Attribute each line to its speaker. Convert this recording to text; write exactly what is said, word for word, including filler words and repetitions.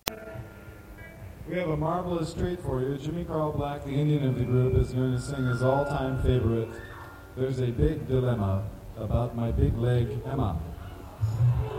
Speaker 1: We have a marvelous treat for you. Jimmy Carl Black, the Indian of the group, is going to sing his all-time favorite, "There's a Big Dilemma About My Big Leg Emma."